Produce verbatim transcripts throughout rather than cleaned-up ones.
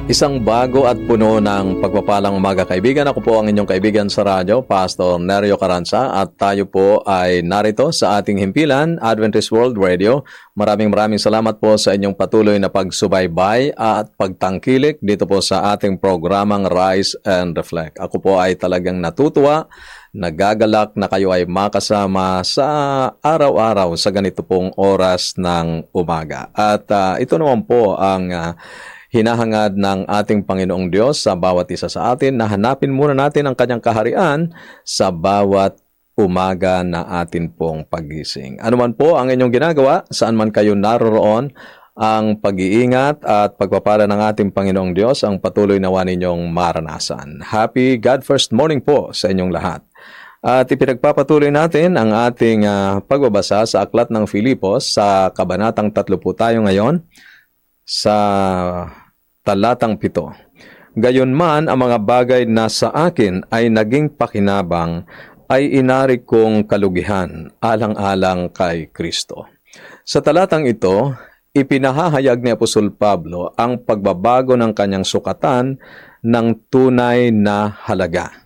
Isang bago at puno ng pagpapalang umaga kaibigan. Ako po ang inyong kaibigan sa radyo, Pastor Nerio Caranza, at tayo po ay narito sa ating himpilan, Adventist World Radio. Maraming maraming salamat po sa inyong patuloy na pagsubaybay at pagtangkilik dito po sa ating programang Rise and Reflect. Ako po ay talagang natutuwa, nagagalak na kayo ay makasama sa araw-araw sa ganito pong oras ng umaga. At uh, ito naman po ang uh, hinahangad ng ating Panginoong Diyos sa bawat isa sa atin na hanapin muna natin ang kanyang kaharian sa bawat umaga na atin pong pagising. Ano man po ang inyong ginagawa, saan man kayo naroroon, ang pag-iingat at pagpapala ng ating Panginoong Diyos ang patuloy nawa ninyong maranasan. Happy God First Morning po sa inyong lahat. At ipinagpapatuloy natin ang ating uh, pagbabasa sa Aklat ng Filipos sa Kabanatang tatlo po tayo ngayon sa talatang pito. Gayunman, ang mga bagay na sa akin ay naging pakinabang ay inari kong kalugihan alang-alang kay Kristo. Sa talatang ito, ipinahahayag ni Apostol Pablo ang pagbabago ng kanyang sukatan ng tunay na halaga.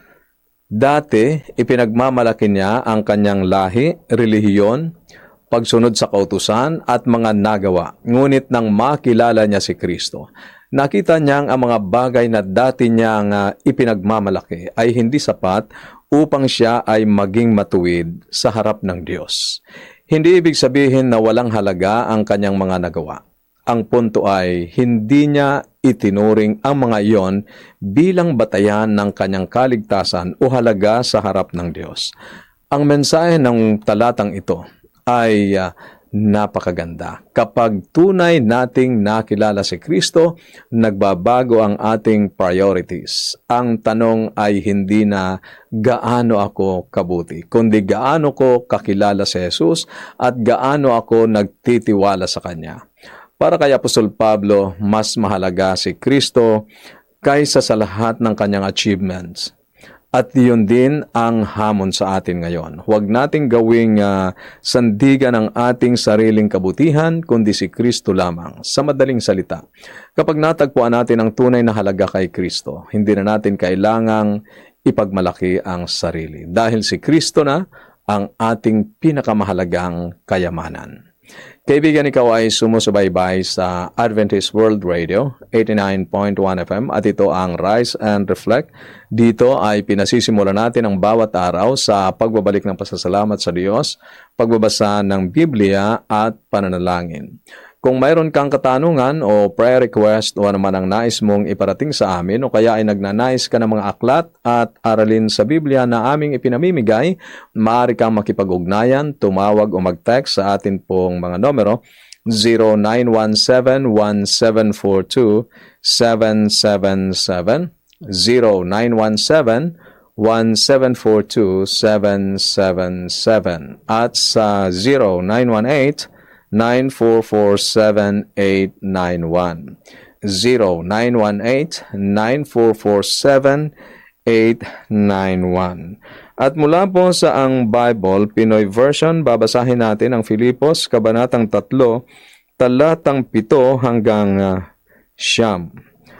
Dati, ipinagmamalaki niya ang kanyang lahi, relihiyon, pagsunod sa kautusan at mga nagawa. Ngunit nang makilala niya si Kristo, nakita niyang ang mga bagay na dati niyang uh, ipinagmamalaki ay hindi sapat upang siya ay maging matuwid sa harap ng Diyos. Hindi ibig sabihin na walang halaga ang kanyang mga nagawa. Ang punto ay hindi niya itinuring ang mga iyon bilang batayan ng kanyang kaligtasan o halaga sa harap ng Diyos. Ang mensahe ng talatang ito ay uh, napakaganda. Kapag tunay nating nakilala si Kristo, nagbabago ang ating priorities. Ang tanong ay hindi na gaano ako kabuti, kundi gaano ko kakilala si Jesus at gaano ako nagtitiwala sa Kanya. Para kay Apostol Pablo, mas mahalaga si Kristo kaysa sa lahat ng kanyang achievements. At yun din ang hamon sa atin ngayon. Huwag nating gawing uh, sandigan ang ating sariling kabutihan, kundi si Kristo lamang. Sa madaling salita, kapag natagpuan natin ang tunay na halaga kay Kristo, hindi na natin kailangang ipagmalaki ang sarili. Dahil si Kristo na ang ating pinakamahalagang kayamanan. Kaibigan, ikaw ay sumusubaybay sa Adventist World Radio, eighty-nine point one F M, at ito ang Rise and Reflect. Dito ay pinasisimula natin ang bawat araw sa pagbabalik ng pasasalamat sa Diyos, pagbabasa ng Biblia at pananalangin. Kung mayroon kang katanungan o prayer request o anuman ang nais mong iparating sa amin o kaya ay nagnanais ka ng mga aklat at aralin sa Biblia na aming ipinamimigay, maaari kang makipag-ugnayan, tumawag o mag-text sa atin pong mga numero zero nine one seven one seven four two seven seven seven, zero nine one seven one seven four two seven seven seven at sa zero nine one eight nine four four seven eight nine one, zero nine one eight nine four four seven eight nine one. At mula po sa ang Bible, Pinoy Version, babasahin natin ang Filipos, Kabanatang tatlo, talatang pito hanggang uh, siyam.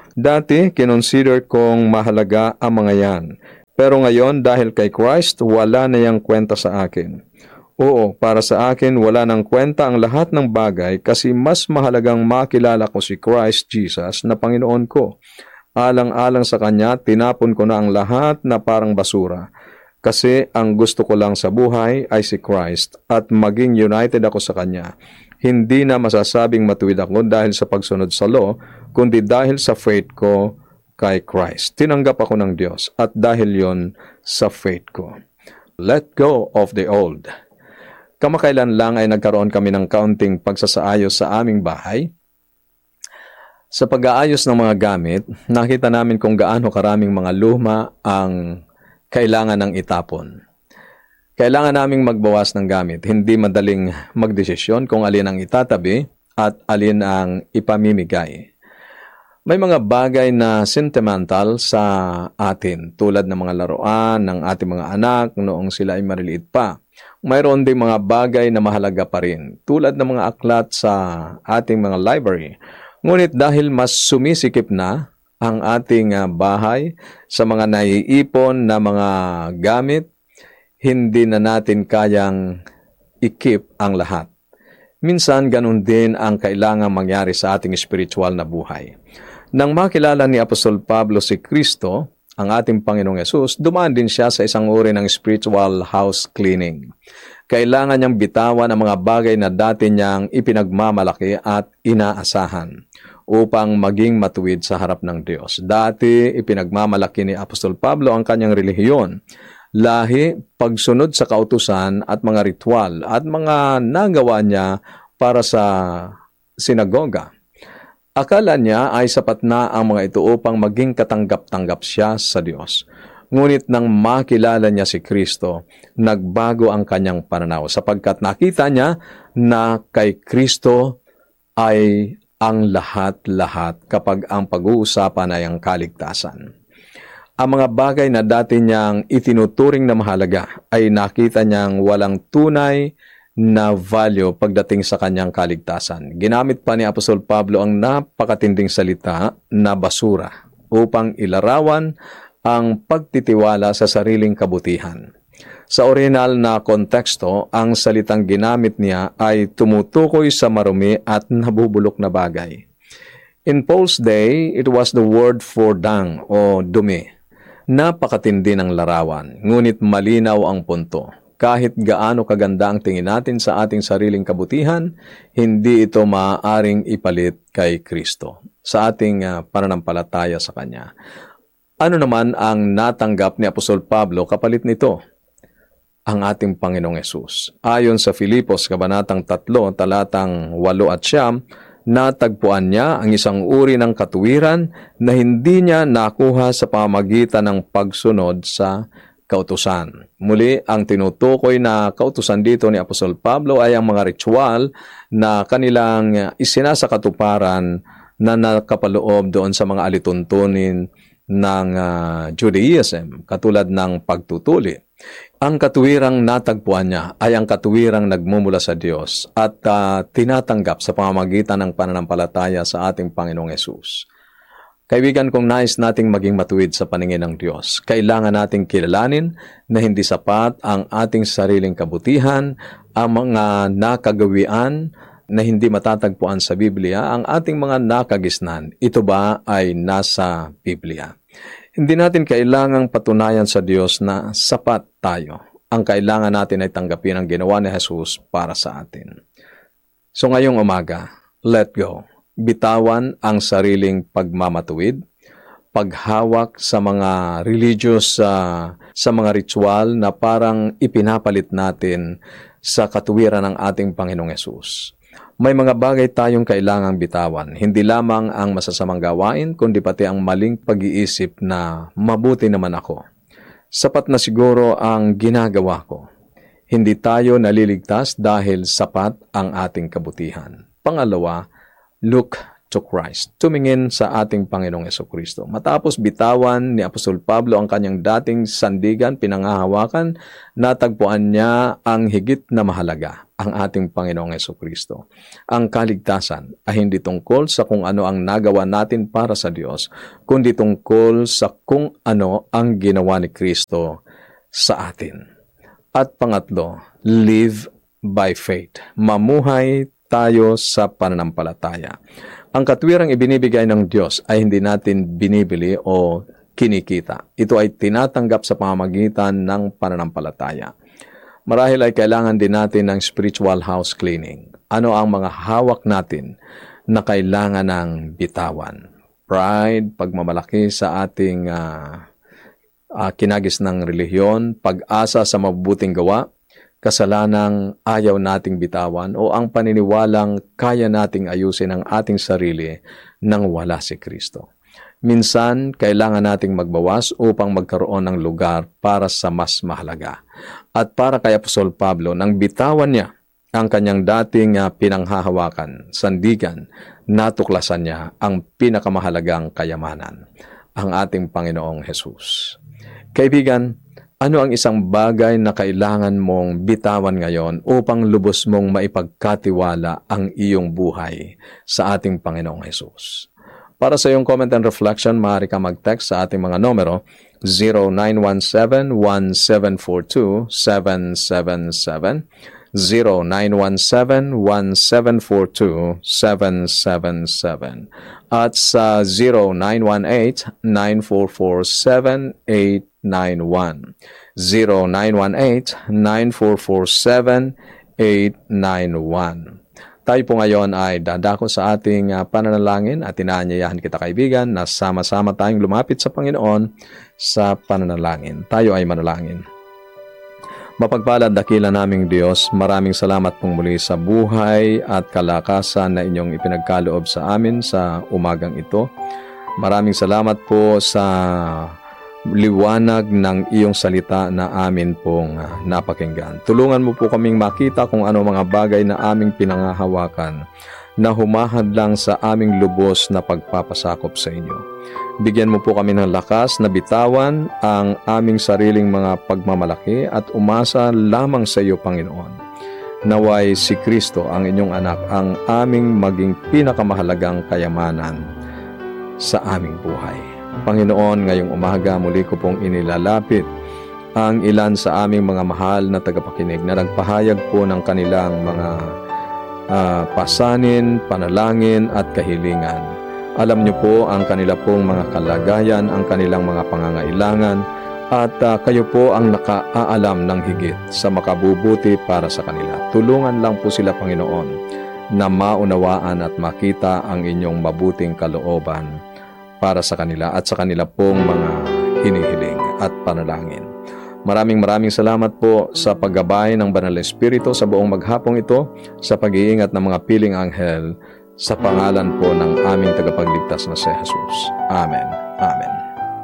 Dati, kinonsider kong mahalaga ang mga yan. Pero ngayon, dahil kay Christ, wala na yang kwenta sa akin. Oo, para sa akin, wala nang kwenta ang lahat ng bagay kasi mas mahalagang makilala ko si Christ Jesus na Panginoon ko. Alang-alang sa Kanya, tinapon ko na ang lahat na parang basura. Kasi ang gusto ko lang sa buhay ay si Christ at maging united ako sa Kanya. Hindi na masasabing matuwid ako dahil sa pagsunod sa law, kundi dahil sa faith ko kay Christ. Tinanggap ako ng Diyos at dahil yon sa faith ko. Let go of the old. Kamakailan lang ay nagkaroon kami ng kaunting pagsasaayos sa aming bahay. Sa pag-aayos ng mga gamit, nakita namin kung gaano karaming mga luma ang kailangan ng itapon. Kailangan naming magbawas ng gamit. Hindi madaling magdesisyon kung alin ang itatabi at alin ang ipamimigay. May mga bagay na sentimental sa atin, tulad ng mga laruan ng ating mga anak noong sila ay maliliit pa. Mayroon ding mga bagay na mahalaga pa rin, tulad ng mga aklat sa ating mga library Ngunit dahil mas sumisikip na ang ating ah, bahay sa mga naiipon na mga gamit, hindi na natin kayang ikip ang lahat. Minsan, ganun din ang kailangang mangyari sa ating spiritual na buhay. Nang makilala ni Apostol Pablo si Kristo, ang ating Panginoong Yesus, dumaan din siya sa isang uri ng spiritual house cleaning. Kailangan niyang bitawan ang mga bagay na dati niyang ipinagmamalaki at inaasahan upang maging matuwid sa harap ng Diyos. Dati, ipinagmamalaki ni Apostol Pablo ang kanyang relihiyon, lahi, pagsunod sa kautusan at mga ritual at mga nagawa niya para sa sinagoga. Akala niya ay sapat na ang mga ito upang maging katanggap-tanggap siya sa Diyos. Ngunit nang makilala niya si Kristo, nagbago ang kanyang pananaw sapagkat nakita niya na kay Kristo ay ang lahat-lahat kapag ang pag-uusapan ay ang kaligtasan. Ang mga bagay na dati niyang itinuturing na mahalaga ay nakita niyang walang tunay na value pagdating sa kanyang kaligtasan. Ginamit pa ni Apostol Pablo ang napakatinding salita na basura upang ilarawan ang pagtitiwala sa sariling kabutihan. Sa orihinal na konteksto, ang salitang ginamit niya ay tumutukoy sa marumi at nabubulok na bagay. In Paul's day, it was the word for dung o dumi. Napakatindi ng larawan, ngunit malinaw ang punto. Kahit gaano kaganda ang tingin natin sa ating sariling kabutihan, hindi ito maaaring ipalit kay Kristo sa ating uh, pananampalataya sa Kanya. Ano naman ang natanggap ni Apostol Pablo kapalit nito? Ang ating Panginoong Yesus. Ayon sa Filipos, Kabanatang tatlo, talatang walo at siyam, natagpuan niya ang isang uri ng katuwiran na hindi niya nakuha sa pamamagitan ng pagsunod sa kautusan. Muli, ang tinutukoy na kautusan dito ni Apostol Pablo ay ang mga ritual na kanilang isinasakatuparan na nakapaloob doon sa mga alituntunin ng uh, Judaism, katulad ng pagtutuli. Ang katuwirang natagpuan niya ay ang katuwirang nagmumula sa Diyos at uh, tinatanggap sa pamamagitan ng pananampalataya sa ating Panginoong Yesus. Kaibigan, kung nais nating maging matuwid sa paningin ng Diyos, kailangan nating kilalanin na hindi sapat ang ating sariling kabutihan, ang mga nakagawian na hindi matatagpuan sa Biblia, ang ating mga nakagisnan. Ito ba ay nasa Biblia? Hindi natin kailangang patunayan sa Diyos na sapat tayo. Ang kailangan natin ay tanggapin ang ginawa ni Jesus para sa atin. So ngayong umaga, let go. Bitawan ang sariling pagmamatuwid, paghawak sa mga religious, uh, sa mga ritual na parang ipinapalit natin sa katuwiran ng ating Panginoong Yesus. May mga bagay tayong kailangang bitawan, hindi lamang ang masasamang gawain, kundi pati ang maling pag-iisip na mabuti naman ako. Sapat na siguro ang ginagawa ko. Hindi tayo naliligtas dahil sapat ang ating kabutihan. Pangalawa, look to Christ. Tumingin sa ating Panginoong Jesucristo. Matapos bitawan ni Apostol Pablo ang kanyang dating sandigan, pinangahawakan, natagpuan niya ang higit na mahalaga, ang ating Panginoong Jesucristo. Ang kaligtasan ay hindi tungkol sa kung ano ang nagawa natin para sa Diyos, kundi tungkol sa kung ano ang ginawa ni Kristo sa atin. At pangatlo, live by faith. Mamuhay tayo sa pananampalataya. Ang katwirang ibinibigay ng Diyos ay hindi natin binibili o kinikita. Ito ay tinatanggap sa pamamagitan ng pananampalataya. Marahil ay kailangan din natin ng spiritual house cleaning. Ano ang mga hawak natin na kailangan ng bitawan? Pride, pagmamalaki sa ating uh, uh, kinagis ng relihiyon, pag-asa sa mabubuting gawa, kasalanang ayaw nating bitawan o ang paniniwalang kaya nating ayusin ang ating sarili nang wala si Kristo. Minsan, kailangan nating magbawas upang magkaroon ng lugar para sa mas mahalaga. At para kay Apostol Pablo, nang bitawan niya ang kanyang dating uh, pinanghahawakan, sandigan, natuklasan niya ang pinakamahalagang kayamanan, ang ating Panginoong Jesus. Kaibigan, Ano ang isang bagay na kailangan mong bitawan ngayon upang lubos mong maipagkatiwala ang iyong buhay sa ating Panginoong Hesus? Para sa iyong comment and reflection, maaari ka mag-text sa ating mga numero zero nine one seven, one seven four two, seven seven seven, zero nine one seven, one seven four two, seven seven seven, at sa zero nine one eight, nine four four seven, eight nine one, zero nine one eight, nine four four seven, eight nine one. Tayo po ngayon ay dadako sa ating uh, pananalangin at inaanyayahan kita kaibigan na sama-sama tayong lumapit sa Panginoon sa pananalangin. Tayo ay manalangin. Mapagpalad dakila naming Diyos, maraming salamat pong muli sa buhay at kalakasan na inyong ipinagkaloob sa amin sa umagang ito. Maraming salamat po sa liwanag ng iyong salita na amin pong uh, napakinggan. Tulungan mo po kaming makita kung ano mga bagay na aming pinangahawakan na humahadlang sa aming lubos na pagpapasakop sa inyo. Bigyan mo po kami ng lakas na bitawan ang aming sariling mga pagmamalaki at umasa lamang sa iyo, Panginoon. Naway si Kristo, ang inyong anak, ang aming maging pinakamahalagang kayamanan sa aming buhay. Panginoon, ngayong umaga muli ko pong inilalapit ang ilan sa aming mga mahal na tagapakinig na nagpahayag po ng kanilang mga uh, pasanin, panalangin at kahilingan. Alam niyo po ang kanila pong mga kalagayan, ang kanilang mga pangangailangan, at uh, kayo po ang nakaalam ng higit sa makabubuti para sa kanila. Tulungan lang po sila, Panginoon, na maunawaan at makita ang inyong mabuting kalooban para sa kanila at sa kanila pong mga hinihiling at panalangin. Maraming maraming salamat po sa paggabay ng Banal na Espiritu sa buong maghapong ito, sa pag-iingat ng mga piling anghel, sa pangalan po ng aming tagapagligtas na si Jesus. Amen. Amen.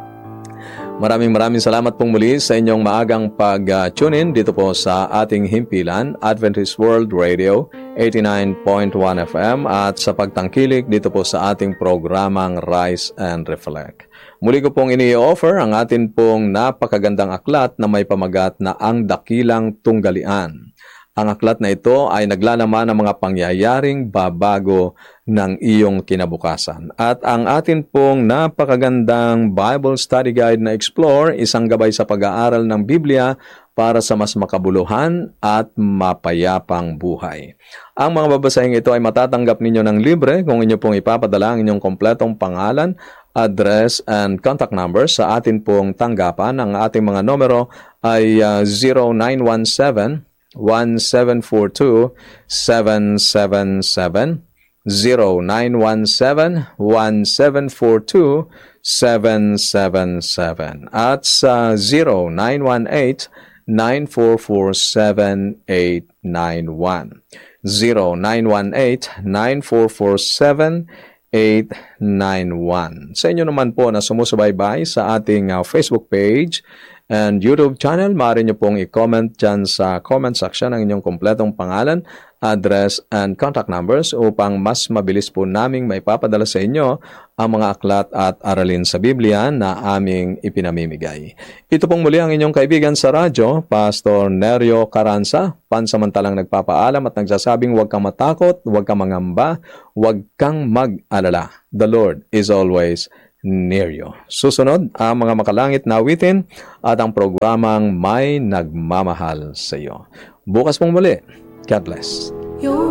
Maraming maraming salamat pong muli sa inyong maagang pag-tune in dito po sa ating himpilan, Adventist World Radio, eighty-nine point one F M, at sa pagtangkilik dito po sa ating programang Rise and Reflect. Muli ko pong ini-offer ang atin pong napakagandang aklat na may pamagat na Ang Dakilang Tunggalian. Ang aklat na ito ay naglalaman ng mga pangyayaring babago ng iyong kinabukasan. At ang atin pong napakagandang Bible Study Guide na Explore, isang gabay sa pag-aaral ng Biblia para sa mas makabuluhan at mapayapang buhay. Ang mga babasahin ito ay matatanggap ninyo ng libre kung inyo pong ipapadala ang inyong kompletong pangalan, address, and contact number sa atin pong tanggapan. Ang ating mga numero ay uh, zero nine one seven, one seven four two, seven seven seven, zero nine one seven, one seven four two, seven seven seven, at sa zero nine one eight, nine four four seven, eight nine one, zero nine one eight, nine four four seven, eight nine one. Sa inyo naman po na sumusubaybay sa ating uh, Facebook page and YouTube channel, maaari nyo pong i-comment dyan sa comment section ang inyong kompletong pangalan, address, and contact numbers upang mas mabilis po naming maipapadala sa inyo ang mga aklat at aralin sa Biblia na aming ipinamimigay. Ito pong muli ang inyong kaibigan sa radyo, Pastor Nerio Caranza, pansamantalang nagpapaalam at nagsasabing huwag kang matakot, huwag kang mangamba, huwag kang mag-alala. The Lord is always near you. Susunod ang mga makalangit na awitin at ang programang May Nagmamahal sa iyo. Bukas pong muli. God bless.